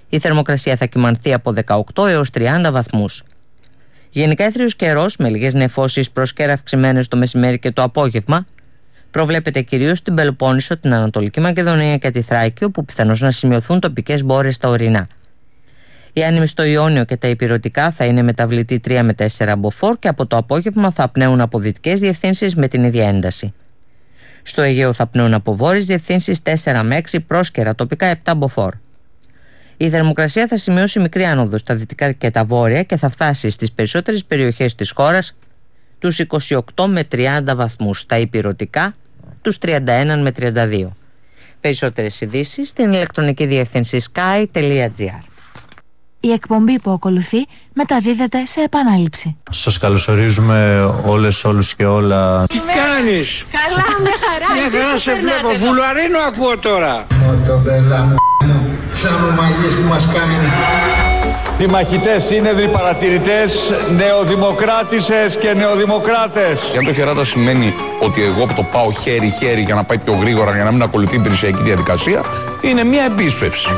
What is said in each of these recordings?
Η θερμοκρασία θα κυμανθεί από 18 έως 30 βαθμούς. Γενικά έθριος καιρός με λίγες νεφώσεις προσκέρα αυξημένες το μεσημέρι και το απόγευμα. Προβλέπεται κυρίως στην Πελοπόννησο, την Ανατολική Μακεδονία και τη Θράκη, όπου πιθανώς να σημειωθούν τοπικές μπόρες στα ορεινά. Οι άνεμοι στο Ιόνιο και τα Ηπειρωτικά θα είναι μεταβλητή 3 με 4 μποφόρ και από το απόγευμα θα πνέουν από δυτικές διευθύνσεις με την ίδια ένταση. Στο Αιγαίο θα πνέουν από βόρειες διευθύνσεις 4 με 6, πρόσκαιρα τοπικά 7 μποφόρ. Η θερμοκρασία θα σημειώσει μικρή άνοδο στα δυτικά και τα βόρεια και θα φτάσει στις περισσότερες περιοχές της χώρας τους 28 με 30 βαθμούς, στα Ηπειρωτικά τους 31 με 32. Περισσότερες ειδήσεις στην ηλεκτρονική διεύθυνση sky.gr. Η εκπομπή που ακολουθεί μεταδίδεται σε επανάληψη. Σας καλωσορίζουμε όλους και όλα. Τι κάνεις? Καλά, με χαρά. Μια χαρά σε βλέπω. Βουλαρίνο ακούω τώρα. Μοτομπέλα μου, σαν ομαγές που μας κάνει. Οι μαχητές σύνεδροι παρατηρητές, νεοδημοκράτησες και νεοδημοκράτες. Και αν το χεράτα σημαίνει ότι εγώ το πάω χέρι-χέρι για να πάει πιο γρήγορα, για να μην ακολουθεί η υπηρεσιακή διαδικασία, είναι μια επίσπευση.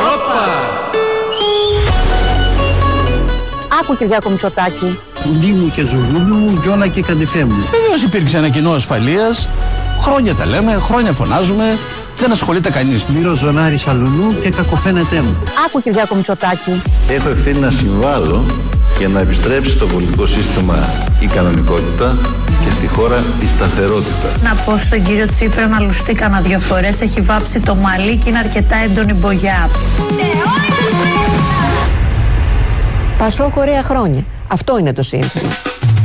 Άκου, Κυριάκο Μητσοτάκη. Πουλί μου και ζουρούλι μου, γιώνα και καντιφέ μου. Βεβαίως υπήρξε ένα κοινό ασφαλείας. Χρόνια τα λέμε, χρόνια φωνάζουμε. Δεν ασχολείται κανείς. Μύρο ζωνάρι σαλουνού και κακοφαίνεται μου. Άκου, Κυριάκο Μητσοτάκη. Έχω ευθύνη να συμβάλλω για να επιστρέψει στο πολιτικό σύστημα η κανονικότητα και στη χώρα η σταθερότητα. Να πω στον κύριο Τσίπρα να λουστεί κανένα 2 φορές. Έχει βάψει το μαλλί και είναι αρκετά έντονη μπογιά. Πασόκ ωραία χρόνια. Αυτό είναι το σύνθημα.